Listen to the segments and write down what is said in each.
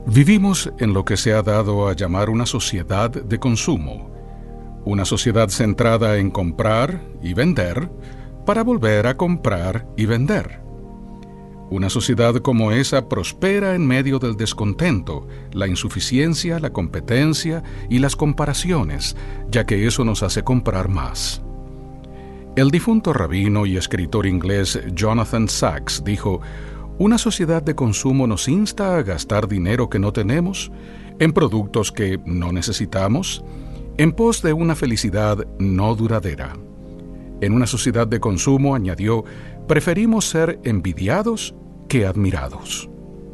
Vivimos en lo que se ha dado a llamar una sociedad de consumo, una sociedad centrada en comprar y vender para volver a comprar y vender. Una sociedad como esa prospera en medio del descontento, la insuficiencia, la competencia y las comparaciones, ya que eso nos hace comprar más. El difunto rabino y escritor inglés Jonathan Sacks dijo: "Una sociedad de consumo nos insta a gastar dinero que no tenemos, en productos que no necesitamos, en pos de una felicidad no duradera. En una sociedad de consumo", añadió, "preferimos ser envidiados que admirados".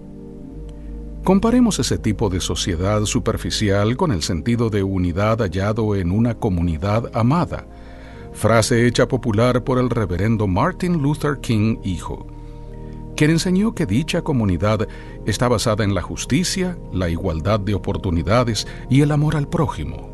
Comparemos ese tipo de sociedad superficial con el sentido de unidad hallado en una comunidad amada, frase hecha popular por el reverendo Martin Luther King, hijo, quien enseñó que dicha comunidad está basada en la justicia, la igualdad de oportunidades y el amor al prójimo.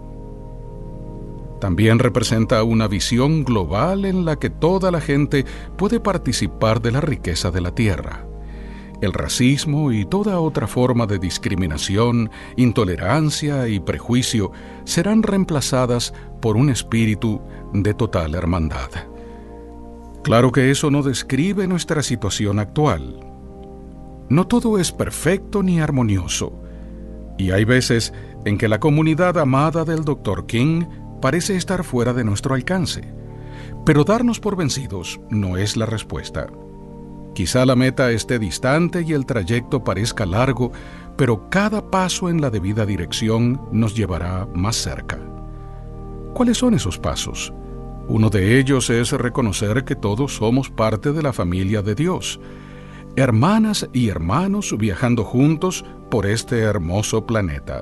También representa una visión global en la que toda la gente puede participar de la riqueza de la tierra. El racismo y toda otra forma de discriminación, intolerancia y prejuicio serán reemplazadas por un espíritu de total hermandad. Claro que eso no describe nuestra situación actual. No todo es perfecto ni armonioso, y hay veces en que la comunidad amada del Dr. King parece estar fuera de nuestro alcance. Pero darnos por vencidos no es la respuesta. Quizá la meta esté distante y el trayecto parezca largo, pero cada paso en la debida dirección nos llevará más cerca. ¿Cuáles son esos pasos? Uno de ellos es reconocer que todos somos parte de la familia de Dios, hermanas y hermanos viajando juntos por este hermoso planeta.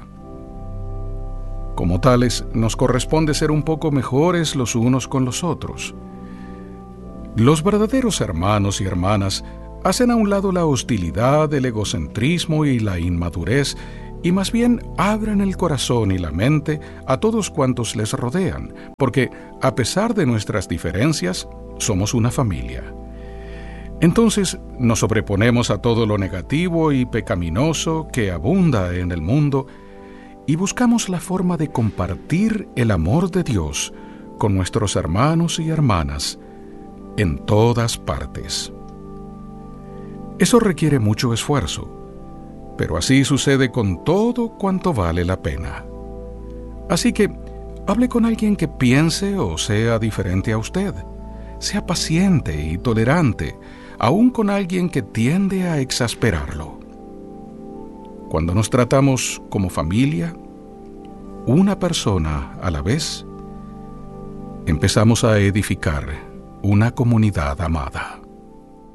Como tales, nos corresponde ser un poco mejores los unos con los otros. Los verdaderos hermanos y hermanas hacen a un lado la hostilidad, el egocentrismo y la inmadurez, y más bien abren el corazón y la mente a todos cuantos les rodean, porque, a pesar de nuestras diferencias, somos una familia. Entonces, nos sobreponemos a todo lo negativo y pecaminoso que abunda en el mundo y buscamos la forma de compartir el amor de Dios con nuestros hermanos y hermanas en todas partes. Eso requiere mucho esfuerzo, pero así sucede con todo cuanto vale la pena. Así que, hable con alguien que piense o sea diferente a usted. Sea paciente y tolerante, aun con alguien que tiende a exasperarlo. Cuando nos tratamos como familia, una persona a la vez, empezamos a edificar una comunidad amada.